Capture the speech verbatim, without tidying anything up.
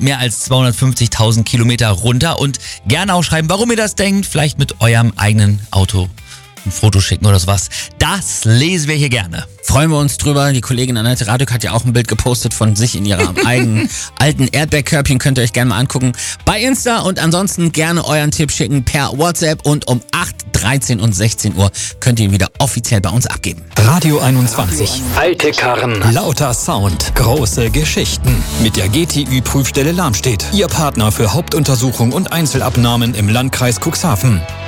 mehr als zweihundertfünfzigtausend Kilometer runter und gerne auch schreiben, warum ihr das denkt, vielleicht mit eurem eigenen Auto ein Foto schicken oder sowas. Das lesen wir hier gerne. Freuen wir uns drüber. Die Kollegin Annette Radück hat ja auch ein Bild gepostet von sich in ihrem eigenen alten Erdbeerkörbchen. Könnt ihr euch gerne mal angucken bei Insta. Und ansonsten gerne euren Tipp schicken per WhatsApp. Und um acht, dreizehn und sechzehn Uhr könnt ihr ihn wieder offiziell bei uns abgeben. Radio einundzwanzig. Alte Karren. Lauter Sound. Große Geschichten. Mit der G T Ü-Prüfstelle Lamstedt. Ihr Partner für Hauptuntersuchung und Einzelabnahmen im Landkreis Cuxhaven.